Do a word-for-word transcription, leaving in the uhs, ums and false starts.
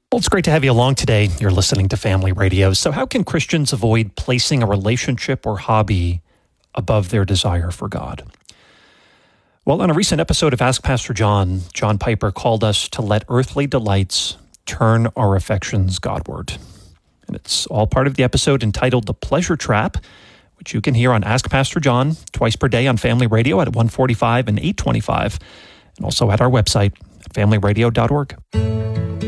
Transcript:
Well, it's great to have you along today. You're listening to Family Radio. So how can Christians avoid placing a relationship or hobby above their desire for God? Well, on a recent episode of Ask Pastor John, John Piper called us to let earthly delights turn our affections Godward. And it's all part of the episode entitled The Pleasure Trap, which you can hear on Ask Pastor John twice per day on Family Radio at one forty-five and eight twenty-five, and also at our website at family radio dot org.